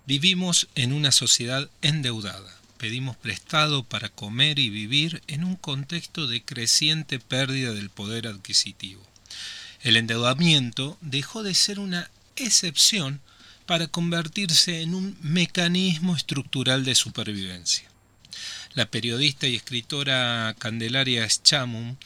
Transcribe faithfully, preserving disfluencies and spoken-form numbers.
Vivimos en una sociedad endeudada. Pedimos prestado para comer y vivir en un contexto de creciente pérdida del poder adquisitivo. El endeudamiento dejó de ser una excepción para convertirse en un mecanismo estructural de supervivencia. La periodista y escritora Candelaria Schramm